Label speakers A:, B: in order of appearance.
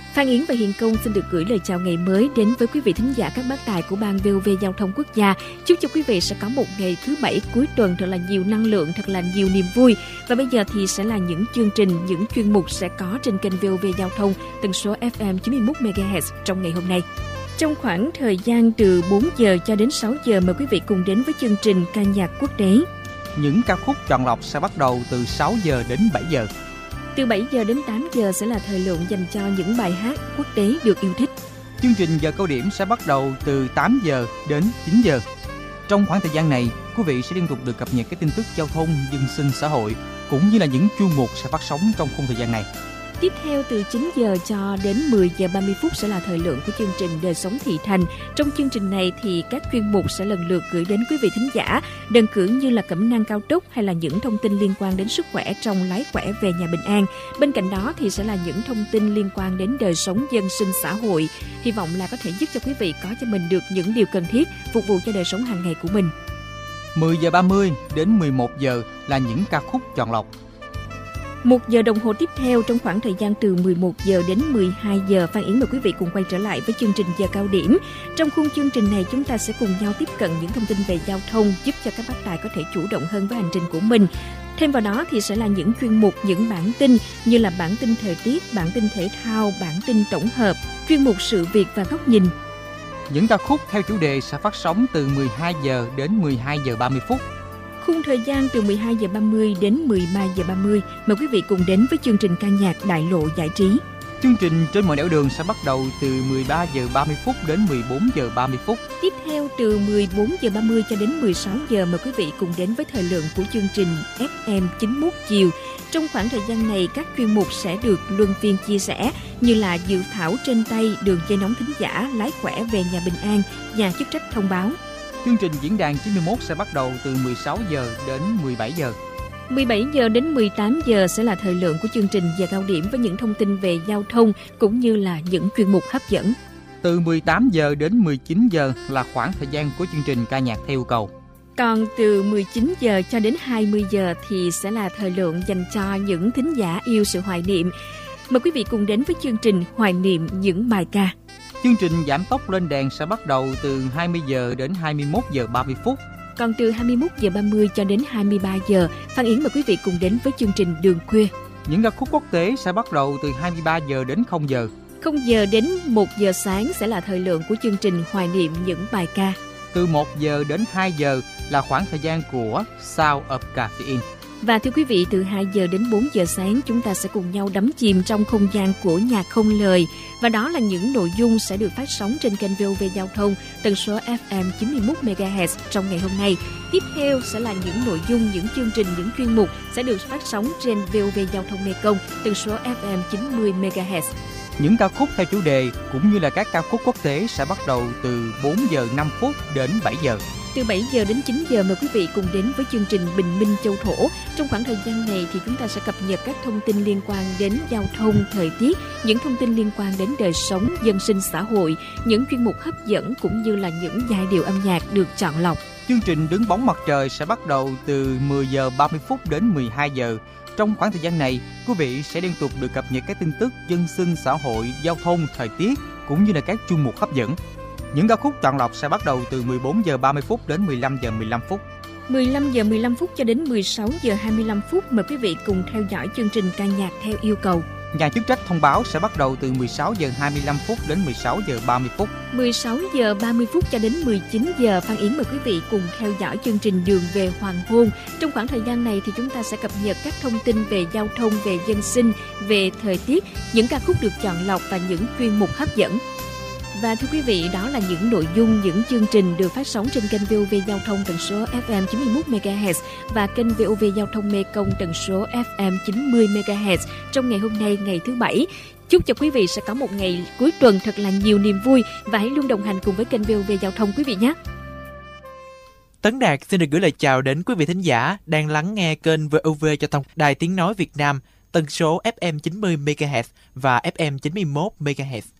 A: Phan Yến và Hiền Công xin được gửi lời chào ngày mới đến với quý vị thính giả các bác tài của Ban VOV Giao thông Quốc gia. Chúc cho quý vị sẽ có một ngày thứ Bảy cuối tuần thật là nhiều năng lượng, thật là nhiều niềm vui. Và bây giờ thì sẽ là những chương trình, những chuyên mục sẽ có trên kênh VOV Giao thông tần số FM 91 MHz trong ngày hôm nay. Trong khoảng thời gian từ 4 giờ cho đến 6 giờ, mời quý vị cùng đến với chương trình ca nhạc quốc tế.
B: Những ca khúc chọn lọc sẽ bắt đầu từ 6 giờ đến 7 giờ.
A: Từ 7 giờ đến 8 giờ sẽ là thời lượng dành cho những bài hát quốc tế được yêu thích.
B: Chương trình giờ cao điểm sẽ bắt đầu từ 8 giờ đến 9 giờ. Trong khoảng thời gian này, quý vị sẽ liên tục được cập nhật các tin tức giao thông, dân sinh, xã hội, cũng như là những chuyên mục sẽ phát sóng trong khung thời gian này.
A: Tiếp theo từ 9 giờ cho đến 10 giờ 30 phút sẽ là thời lượng của chương trình Đời sống thị thành. Trong chương trình này thì các chuyên mục sẽ lần lượt gửi đến quý vị thính giả đơn cử như là cẩm nang cao tốc hay là những thông tin liên quan đến sức khỏe trong lái khỏe về nhà bình an. Bên cạnh đó thì sẽ là những thông tin liên quan đến đời sống dân sinh xã hội. Hy vọng là có thể giúp cho quý vị có cho mình được những điều cần thiết phục vụ cho đời sống hàng ngày của mình.
B: 10 giờ 30 đến 11 giờ là những ca khúc chọn lọc.
A: 1 giờ đồng hồ tiếp theo trong khoảng thời gian từ 11 giờ đến 12 giờ, Phan Yến mời quý vị cùng quay trở lại với chương trình giờ cao điểm. Trong khung chương trình này chúng ta sẽ cùng nhau tiếp cận những thông tin về giao thông giúp cho các bác tài có thể chủ động hơn với hành trình của mình. Thêm vào đó thì sẽ là những chuyên mục, những bản tin như là bản tin thời tiết, bản tin thể thao, bản tin tổng hợp, chuyên mục sự việc và góc nhìn.
B: Những ca khúc theo chủ đề sẽ phát sóng từ 12 giờ đến 12 giờ 30 phút.
A: Khung thời gian từ 12 giờ 30 đến 13 giờ 30, mời quý vị cùng đến với chương trình ca nhạc Đại lộ giải trí.
B: Chương trình Trên mọi nẻo đường sẽ bắt đầu từ 13 giờ 30 phút đến 14 giờ 30 phút.
A: Tiếp theo từ 14 giờ 30 cho đến 16 giờ, mời quý vị cùng đến với thời lượng của chương trình FM 91 chiều. Trong khoảng thời gian này, các chuyên mục sẽ được luân phiên chia sẻ như là dự thảo trên tay, đường dây nóng thính giả, lái khỏe về nhà bình an, nhà chức trách thông báo.
B: Chương trình Diễn đàn 91 sẽ bắt đầu từ 16 giờ đến 17 giờ.
A: 17 giờ đến 18 giờ sẽ là thời lượng của chương trình giờ cao điểm với những thông tin về giao thông cũng như là những chuyên mục hấp dẫn.
B: Từ 18 giờ đến 19 giờ là khoảng thời gian của chương trình ca nhạc theo yêu cầu.
A: Còn từ 19 giờ cho đến 20 giờ thì sẽ là thời lượng dành cho những thính giả yêu sự hoài niệm. Mời quý vị cùng đến với chương trình Hoài niệm những bài ca.
B: Chương trình Giảm tốc lên đèn sẽ bắt đầu từ 20 giờ đến 21 giờ 30 phút.
A: Còn từ 21 giờ 30 cho đến 23 giờ, Phan Yến mời quý vị cùng đến với chương trình Đường khuya.
B: Những ca khúc quốc tế sẽ bắt đầu từ 23 giờ đến 0 giờ.
A: 0 giờ đến 1 giờ sáng sẽ là thời lượng của chương trình Hoài niệm những bài ca.
B: Từ 1 giờ đến 2 giờ là khoảng thời gian của Sound of Caffeine.
A: Và thưa quý vị, từ 2 giờ đến 4 giờ sáng chúng ta sẽ cùng nhau đắm chìm trong không gian của nhạc không lời. Và đó là những nội dung sẽ được phát sóng trên kênh VOV Giao thông tần số FM 91 MHz trong ngày hôm nay. Tiếp theo sẽ là những nội dung, những chương trình, những chuyên mục sẽ được phát sóng trên VOV Giao thông Mekong tần số FM 90 MHz.
B: Những ca khúc theo chủ đề cũng như là các ca khúc quốc tế sẽ bắt đầu từ 4 giờ 5 phút đến 7 giờ.
A: Từ 7 giờ đến 9 giờ mời quý vị cùng đến với chương trình Bình minh châu thổ. Trong khoảng thời gian này thì chúng ta sẽ cập nhật các thông tin liên quan đến giao thông, thời tiết, những thông tin liên quan đến đời sống, dân sinh xã hội, những chuyên mục hấp dẫn cũng như là những giai điệu âm nhạc được chọn lọc.
B: Chương trình Đứng bóng mặt trời sẽ bắt đầu từ 10 giờ 30 phút đến 12 giờ. Trong khoảng thời gian này, quý vị sẽ liên tục được cập nhật các tin tức dân sinh xã hội, giao thông, thời tiết cũng như là các chuyên mục hấp dẫn. Những ca khúc chọn lọc sẽ bắt đầu từ 14 giờ 30 phút đến 15 giờ 15 phút.
A: 15 giờ 15 phút cho đến 16 giờ 25 phút mời quý vị cùng theo dõi chương trình ca nhạc theo yêu cầu.
B: Nhà chức trách thông báo sẽ bắt đầu từ 16 giờ 25 phút đến 16 giờ 30 phút.
A: 16 giờ 30 phút cho đến 19 giờ, Phan Yến mời quý vị cùng theo dõi chương trình Đường về hoàng hôn. Trong khoảng thời gian này thì chúng ta sẽ cập nhật các thông tin về giao thông, về dân sinh, về thời tiết, những ca khúc được chọn lọc và những chuyên mục hấp dẫn. Và thưa quý vị, đó là những nội dung, những chương trình được phát sóng trên kênh VOV Giao thông tần số FM 91 MHz và kênh VOV Giao thông Mekong tần số FM 90 MHz trong ngày hôm nay, ngày thứ Bảy. Chúc cho quý vị sẽ có một ngày cuối tuần thật là nhiều niềm vui và hãy luôn đồng hành cùng với kênh VOV Giao thông quý vị nhé.
C: Tấn Đạt xin được gửi lời chào đến quý vị thính giả đang lắng nghe kênh VOV Giao thông Đài Tiếng nói Việt Nam tần số FM 90 MHz và FM 91 MHz.